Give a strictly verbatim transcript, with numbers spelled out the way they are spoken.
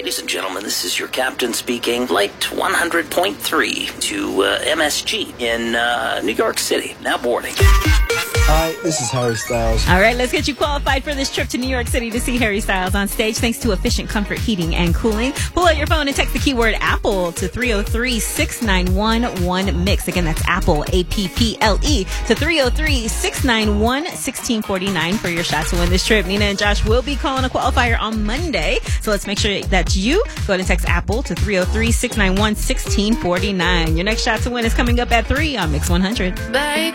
Ladies and gentlemen, this is your captain speaking. Flight one hundred point three to uh, M S G in uh, New York City. Now boarding. Hi, this is Harry Styles. All right, let's get you qualified for this trip to New York City to see Harry Styles on stage thanks to Efficient Comfort Heating and Cooling. Pull out your phone and text the keyword Apple to three oh three, six nine one, one mix. Again, that's Apple, A P P L E, to three oh three, six nine one, one six four nine for your shot to win this trip. Nina and Josh will be calling a qualifier on Monday, so let's make sure that's you. Go ahead and text Apple to three oh three, six nine one, one six four nine. Your next shot to win is coming up at three on Mix one hundred. Bye.